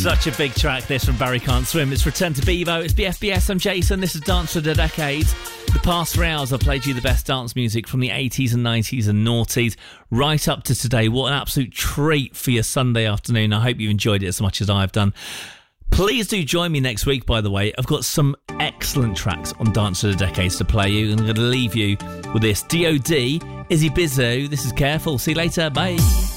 Such a big track, this, from Barry Can't Swim. It's Return to Bevo. It's BFBS. I'm Jason. This is Dance for the Decades. The past 3 hours, I've played you the best dance music from the 80s and 90s and noughties right up to today. What an absolute treat for your Sunday afternoon. I hope you enjoyed it as much as I've done. Please do join me next week, by the way. I've got some excellent tracks on Dance for the Decades to play you, and I'm going to leave you with this. D.O.D., Izzy Bizzo. This is Careful. See you later. Bye.